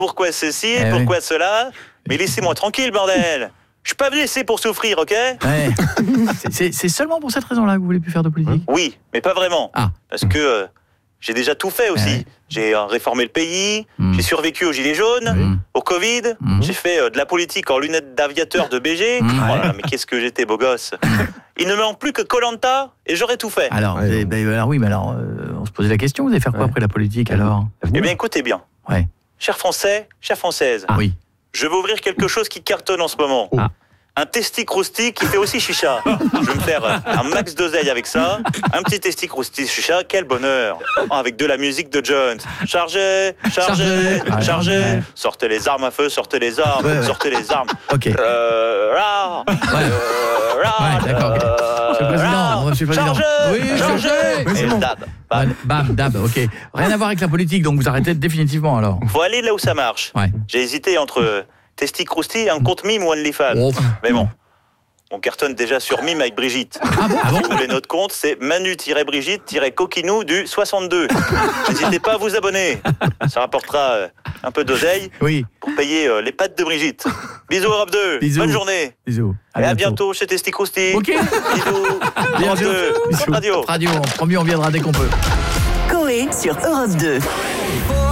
pourquoi ceci, pourquoi cela. Mais laissez-moi tranquille, bordel. Je suis pas venu ici pour souffrir, ok ? Ouais. C'est seulement pour cette raison-là que vous voulez plus faire de politique ? Oui, mais pas vraiment. Ah. Parce que j'ai déjà tout fait aussi. J'ai réformé le pays, j'ai survécu aux gilets jaunes, au Covid, j'ai fait de la politique en lunettes d'aviateur de BG. Voilà, mais qu'est-ce que j'étais beau gosse. Il ne me manque plus que Koh-Lanta et j'aurais tout fait. Alors, on se posait la question, vous allez faire quoi après la politique alors ? Eh bien, écoutez bien. Ouais. Chers Français, chères Françaises, oui. Je vais ouvrir quelque chose qui cartonne en ce moment. Un testi crousti qui fait aussi chicha. Je vais me faire un max d'oseille avec ça. Un petit testi crousti chicha, quel bonheur. Avec de la musique de Jones. Chargez. Sortez les armes à feu, sortez les armes, sortez les armes. Ok. D'accord. Monsieur le Président. Chargez. Et dab, ok. Rien à voir avec la politique, donc vous arrêtez définitivement alors. Faut aller là où ça marche. Ouais. J'ai hésité entre Testi Crousti, un compte mime ou OnlyFans. Mais bon, on cartonne déjà sur mime avec Brigitte. Si vous voulez notre compte, c'est Manu-Brigitte-Coquinou du 62. N'hésitez pas à vous abonner. Ça rapportera un peu d'oseille pour payer les pâtes de Brigitte. Bisous Europe 2. Bisous. Bonne journée. Bisous. Et à bientôt chez Testi Crousti. Ok. Bisous. Europe 2. Radio. On viendra dès qu'on peut. Coé sur Europe 2.